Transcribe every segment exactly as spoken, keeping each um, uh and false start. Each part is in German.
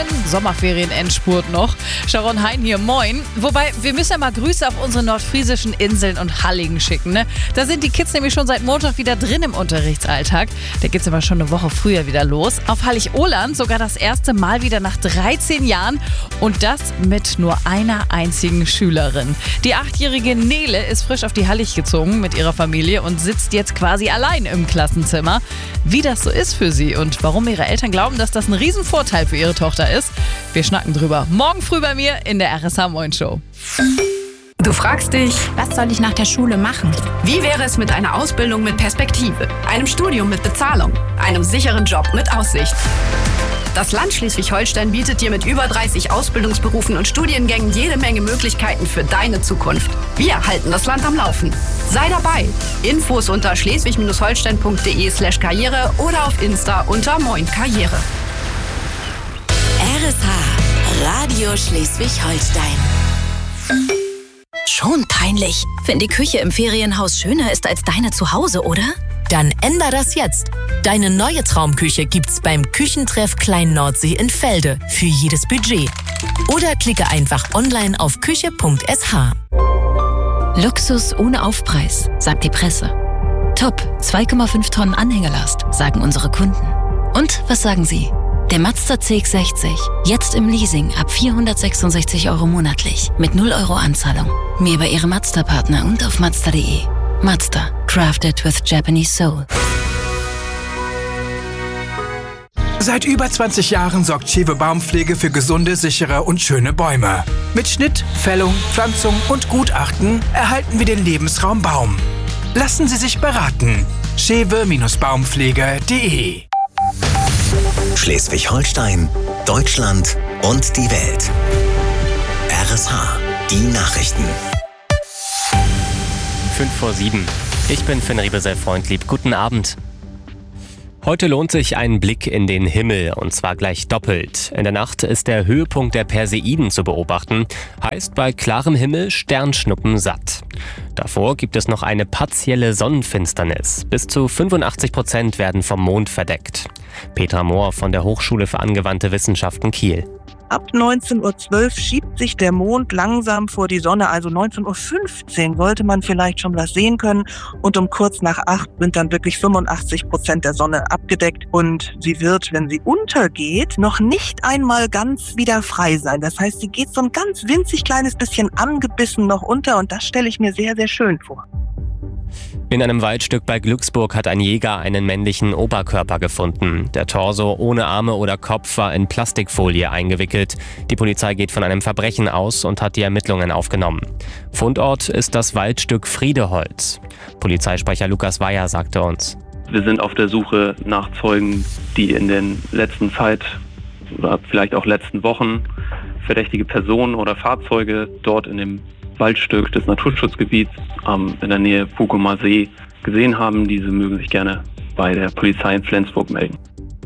Sommerferien-Endspurt noch. Sharon Hein hier, moin. Wobei, wir müssen ja mal Grüße auf unsere nordfriesischen Inseln und Halligen schicken, ne? Da sind die Kids nämlich schon seit Montag wieder drin im Unterrichtsalltag. Da geht's aber schon eine Woche früher wieder los. Auf Hallig-Oland sogar das erste Mal wieder nach dreizehn Jahren. Und das mit nur einer einzigen Schülerin. Die achtjährige Nele ist frisch auf die Hallig gezogen mit ihrer Familie und sitzt jetzt quasi allein im Klassenzimmer. Wie das so ist für sie und warum ihre Eltern glauben, dass das ein Riesenvorteil für ihre Tochter ist, wir schnacken drüber. Morgen früh bei mir in der R S H Moin Show. Du fragst dich, was soll ich nach der Schule machen? Wie wäre es mit einer Ausbildung mit Perspektive, einem Studium mit Bezahlung, einem sicheren Job mit Aussicht? Das Land Schleswig-Holstein bietet dir mit über dreißig Ausbildungsberufen und Studiengängen jede Menge Möglichkeiten für deine Zukunft. Wir halten das Land am Laufen. Sei dabei. Infos unter schleswig-holstein.de slash karriere oder auf Insta unter Moin Karriere. R S H Radio Schleswig-Holstein. Schon peinlich, wenn die Küche im Ferienhaus schöner ist als deine zu Hause, oder? Dann änder das jetzt. Deine neue Traumküche gibt's beim Küchentreff Klein Nordsee in Felde für jedes Budget. Oder klicke einfach online auf küche punkt s h. Luxus ohne Aufpreis, sagt die Presse. Top, zwei Komma fünf Tonnen Anhängelast, sagen unsere Kunden. Und was sagen Sie? Der Mazda C X sechzig, jetzt im Leasing ab vierhundertsechsundsechzig Euro monatlich mit null Euro Anzahlung. Mehr bei Ihrem Mazda-Partner und auf mazda punkt de. Mazda, crafted with Japanese soul. Seit über zwanzig Jahren sorgt Schewe Baumpflege für gesunde, sichere und schöne Bäume. Mit Schnitt, Fällung, Pflanzung und Gutachten erhalten wir den Lebensraum Baum. Lassen Sie sich beraten. schewe Baumpflege punkt de. Schleswig-Holstein, Deutschland und die Welt. R S H, die Nachrichten. fünf vor sieben. Ich bin Finn Riebesell-Freundlieb. Guten Abend. Heute lohnt sich ein Blick in den Himmel, und zwar gleich doppelt. In der Nacht ist der Höhepunkt der Perseiden zu beobachten. Heißt bei klarem Himmel Sternschnuppen satt. Davor gibt es noch eine partielle Sonnenfinsternis. Bis zu fünfundachtzig Prozent werden vom Mond verdeckt. Petra Mohr von der Hochschule für angewandte Wissenschaften Kiel. Ab neunzehn Uhr zwölf schiebt sich der Mond langsam vor die Sonne, also neunzehn Uhr fünfzehn sollte man vielleicht schon was sehen können. Und um kurz nach acht sind dann wirklich fünfundachtzig Prozent der Sonne abgedeckt. Und sie wird, wenn sie untergeht, noch nicht einmal ganz wieder frei sein. Das heißt, sie geht so ein ganz winzig kleines bisschen angebissen noch unter und das stelle ich mir sehr, sehr schön vor. In einem Waldstück bei Glücksburg hat ein Jäger einen männlichen Oberkörper gefunden. Der Torso ohne Arme oder Kopf war in Plastikfolie eingewickelt. Die Polizei geht von einem Verbrechen aus und hat die Ermittlungen aufgenommen. Fundort ist das Waldstück Friedeholz. Polizeisprecher Lukas Weyer sagte uns: Wir sind auf der Suche nach Zeugen, die in der letzten Zeit oder vielleicht auch letzten Wochen verdächtige Personen oder Fahrzeuge dort in dem Waldstück des Naturschutzgebiets ähm, in der Nähe Pukumer See gesehen haben. Diese mögen sich gerne bei der Polizei in Flensburg melden.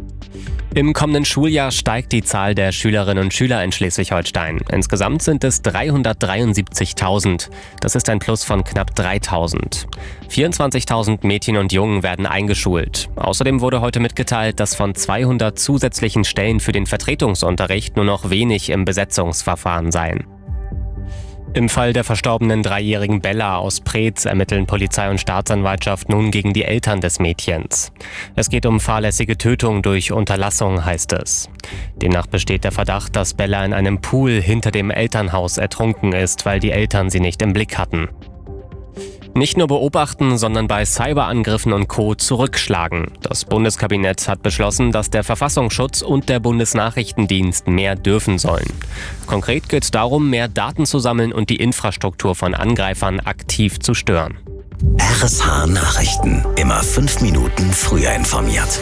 Im kommenden Schuljahr steigt die Zahl der Schülerinnen und Schüler in Schleswig-Holstein. Insgesamt sind es dreihundertdreiundsiebzigtausend. Das ist ein Plus von knapp dreitausend. vierundzwanzigtausend Mädchen und Jungen werden eingeschult. Außerdem wurde heute mitgeteilt, dass von zweihundert zusätzlichen Stellen für den Vertretungsunterricht nur noch wenig im Besetzungsverfahren seien. Im Fall der verstorbenen dreijährigen Bella aus Preetz ermitteln Polizei und Staatsanwaltschaft nun gegen die Eltern des Mädchens. Es geht um fahrlässige Tötung durch Unterlassung, heißt es. Demnach besteht der Verdacht, dass Bella in einem Pool hinter dem Elternhaus ertrunken ist, weil die Eltern sie nicht im Blick hatten. Nicht nur beobachten, sondern bei Cyberangriffen und Co. zurückschlagen. Das Bundeskabinett hat beschlossen, dass der Verfassungsschutz und der Bundesnachrichtendienst mehr dürfen sollen. Konkret geht es darum, mehr Daten zu sammeln und die Infrastruktur von Angreifern aktiv zu stören. R S H Nachrichten. Immer fünf Minuten früher informiert.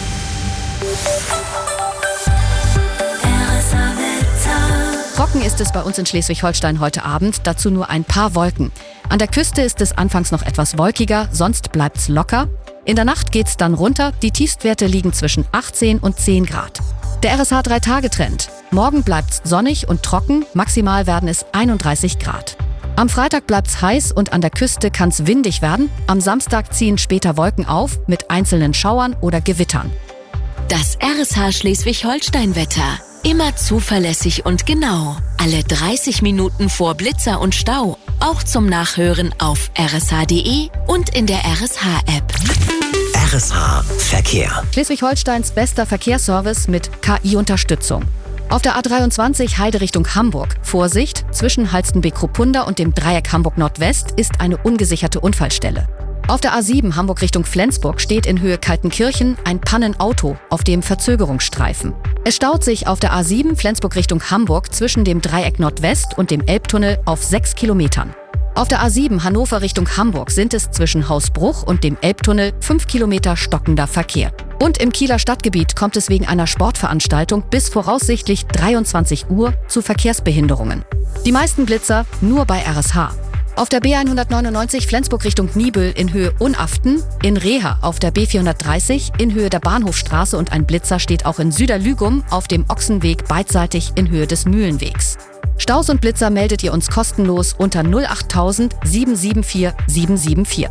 Trocken ist es bei uns in Schleswig-Holstein heute Abend, dazu nur ein paar Wolken. An der Küste ist es anfangs noch etwas wolkiger, sonst bleibt's locker. In der Nacht geht's dann runter, die Tiefstwerte liegen zwischen achtzehn und zehn Grad. Der R S H drei Tage Trend. Morgen bleibt's sonnig und trocken, maximal werden es einunddreißig Grad. Am Freitag bleibt's heiß und an der Küste kann's windig werden. Am Samstag ziehen später Wolken auf mit einzelnen Schauern oder Gewittern. Das R S H Schleswig-Holstein-Wetter. Immer zuverlässig und genau. Alle dreißig Minuten vor Blitzer und Stau. Auch zum Nachhören auf r s h punkt d e und in der R S H-App. R S H Verkehr. Schleswig-Holsteins bester Verkehrsservice mit K I-Unterstützung. Auf der A dreiundzwanzig Heide Richtung Hamburg. Vorsicht, zwischen Halstenbeck-Kruppunda und dem Dreieck Hamburg Nordwest ist eine ungesicherte Unfallstelle. Auf der A sieben Hamburg Richtung Flensburg steht in Höhe Kaltenkirchen ein Pannenauto auf dem Verzögerungsstreifen. Es staut sich auf der A sieben Flensburg Richtung Hamburg zwischen dem Dreieck Nordwest und dem Elbtunnel auf sechs Kilometern. Auf der A sieben Hannover Richtung Hamburg sind es zwischen Hausbruch und dem Elbtunnel fünf Kilometer stockender Verkehr. Und im Kieler Stadtgebiet kommt es wegen einer Sportveranstaltung bis voraussichtlich dreiundzwanzig Uhr zu Verkehrsbehinderungen. Die meisten Blitzer nur bei R S H. Auf der B hundertneunundneunzig Flensburg Richtung Niebüll in Höhe Unaften, in Reha auf der B vierhundertdreißig in Höhe der Bahnhofstraße und ein Blitzer steht auch in Süderlügum auf dem Ochsenweg beidseitig in Höhe des Mühlenwegs. Staus und Blitzer meldet ihr uns kostenlos unter null acht null null sieben sieben vier sieben sieben vier.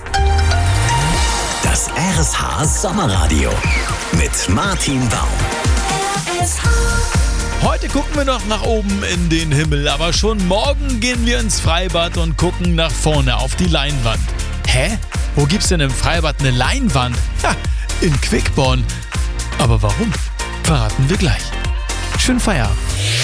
Das R S H Sommerradio mit Martin Baum. Heute gucken wir noch nach oben in den Himmel, aber schon morgen gehen wir ins Freibad und gucken nach vorne auf die Leinwand. Hä? Wo gibt's denn im Freibad eine Leinwand? Ja, in Quickborn. Aber warum? Verraten wir gleich. Schönen Feierabend.